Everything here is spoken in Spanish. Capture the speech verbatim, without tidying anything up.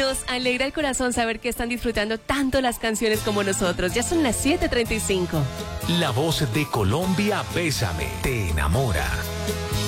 Nos alegra el corazón saber que están disfrutando tanto las canciones como nosotros. Ya son las siete treinta y cinco. La voz de Colombia, Bésame, te enamora.